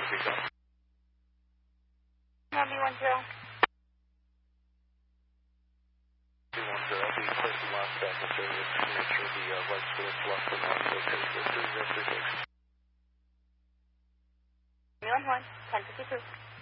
B10. 210, I'll be placing last back in service to make sure the light switch left and on is okay. So 3036. B11, 1052.